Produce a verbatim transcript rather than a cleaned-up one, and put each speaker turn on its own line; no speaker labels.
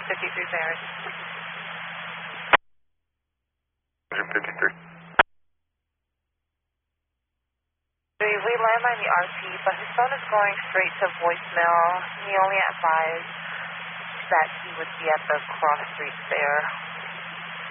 fifty-three Barron.
fifty-three.
We landline the R P, but his phone is going straight to voicemail. He only advised that he would be at the cross streets there.